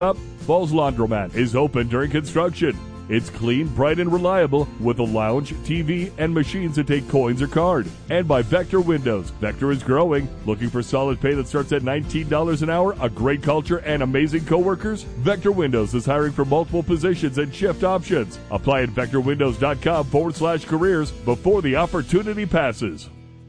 Falls Laundromat is open during construction. It's clean, bright, and reliable with a lounge, TV, and machines that take coins or card. And by Vector Windows. Vector is growing. Looking for solid pay that starts at $19 an hour, a great culture, and amazing coworkers? Vector Windows is hiring for multiple positions and shift options. Apply at vectorwindows.com/careers before the opportunity passes.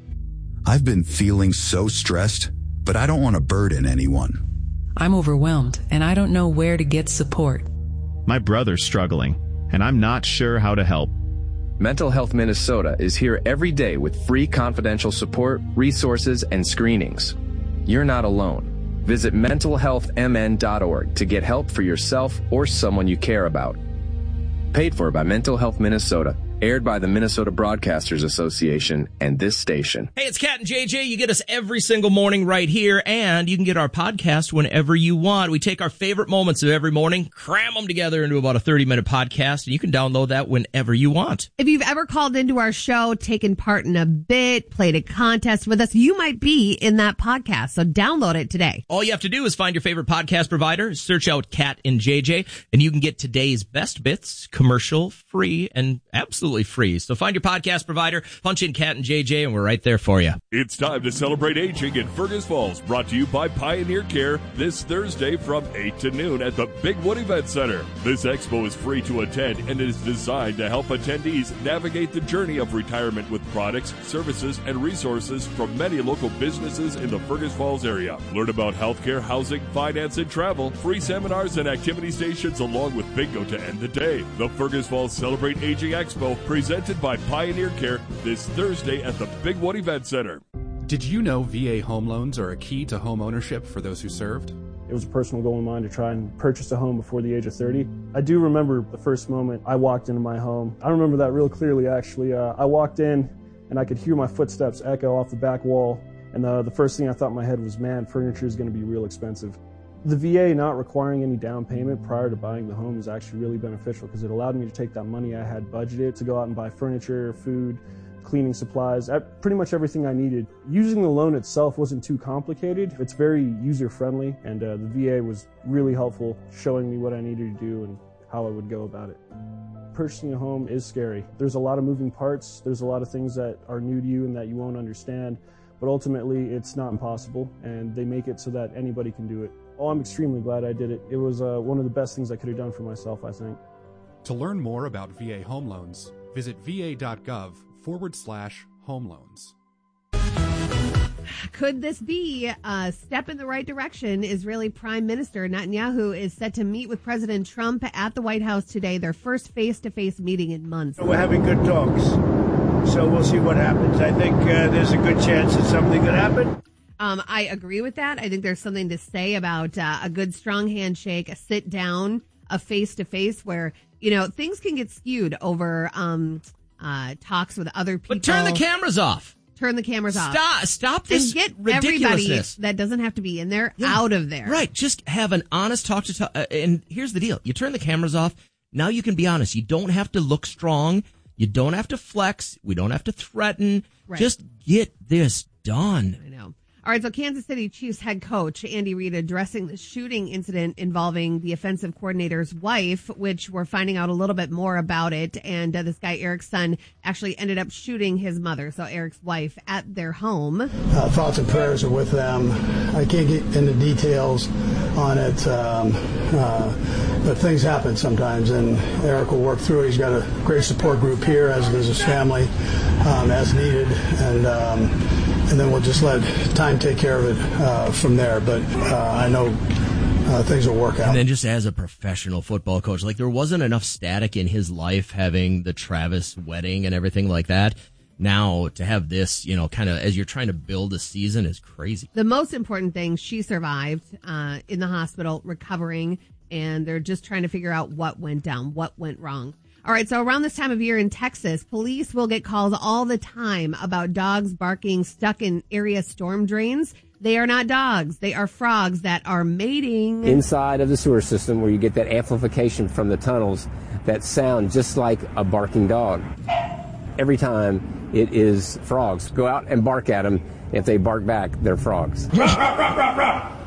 I've been feeling so stressed, but I don't want to burden anyone. I'm overwhelmed, and I don't know where to get support. My brother's struggling, and I'm not sure how to help. Mental Health Minnesota is here every day with free confidential support, resources, and screenings. You're not alone. Visit mentalhealthmn.org to get help for yourself or someone you care about. Paid for by Mental Health Minnesota. Aired by the Minnesota Broadcasters Association and this station. Hey, it's Cat and JJ. You get us every single morning right here, and you can get our podcast whenever you want. We take our favorite moments of every morning, cram them together into about a 30-minute podcast, and you can download that whenever you want. If you've ever called into our show, taken part in a bit, played a contest with us, you might be in that podcast, so download it today. All you have to do is find your favorite podcast provider, search out Cat and JJ, and you can get today's best bits, commercial-free, and absolutely free. So find your podcast provider, punch in Cat and JJ, and we're right there for you. It's time to celebrate aging in Fergus Falls, brought to you by Pioneer Care this Thursday from 8 to noon at the Big Wood Event Center. This expo is free to attend and is designed to help attendees navigate the journey of retirement with products, services, and resources from many local businesses in the Fergus Falls area. Learn about healthcare, housing, finance, and travel, free seminars and activity stations along with bingo to end the day. The Fergus Falls Celebrate Aging Expo, presented by Pioneer Care this Thursday at the Big Wood Event Center. Did you know VA home loans are a key to home ownership for those who served? It was a personal goal of mine to try and purchase a home before the age of 30. I do remember the first moment I walked into my home. I remember that real clearly, actually. I walked in and I could hear my footsteps echo off the back wall. And the first thing I thought in my head was, man, furniture is going to be real expensive. The VA not requiring any down payment prior to buying the home is actually really beneficial because it allowed me to take that money I had budgeted to go out and buy furniture, food, cleaning supplies, pretty much everything I needed. Using the loan itself wasn't too complicated. It's very user-friendly, and the VA was really helpful showing me what I needed to do and how I would go about it. Purchasing a home is scary. There's a lot of moving parts. There's a lot of things that are new to you and that you won't understand, but ultimately it's not impossible, and they make it so that anybody can do it. Oh, I'm extremely glad I did it. It was one of the best things I could have done for myself, I think. To learn more about VA home loans, visit va.gov/home loans. Could this be a step in the right direction? Israeli Prime Minister Netanyahu is set to meet with President Trump at the White House today, their first face-to-face meeting in months. We're having good talks, so we'll see what happens. I think there's a good chance that something could happen. I agree with that. I think there's something to say about a good, strong handshake, a sit down, a face-to-face where, things can get skewed over talks with other people. But turn the cameras off. Turn the cameras off. Stop this and get ridiculousness. Everybody that doesn't have to be in there out of there. Right. Just have an honest talk and here's the deal. You turn the cameras off. Now you can be honest. You don't have to look strong. You don't have to flex. We don't have to threaten. Right. Just get this done. I know. All right, so Kansas City Chiefs head coach Andy Reid addressing the shooting incident involving the offensive coordinator's wife, which we're finding out a little bit more about it. And this guy, Eric's son, actually ended up shooting his mother, so Eric's wife, at their home. Thoughts and prayers are with them. I can't get into details on it, but things happen sometimes, and Eric will work through it. He's got a great support group here, as does his family, as needed, and then we'll just let time take care of it from there. But I know things will work out. And then just as a professional football coach, there wasn't enough static in his life having the Travis wedding and everything like that. Now to have this, kind of as you're trying to build a season is crazy. The most important thing, she survived in the hospital, recovering, and they're just trying to figure out what went down, what went wrong. All right, so around this time of year in Texas, police will get calls all the time about dogs barking stuck in area storm drains. They are not dogs. They are frogs that are mating inside of the sewer system, where you get that amplification from the tunnels that sound just like a barking dog. Every time it is frogs. Go out and bark at them. If they bark back, they're frogs.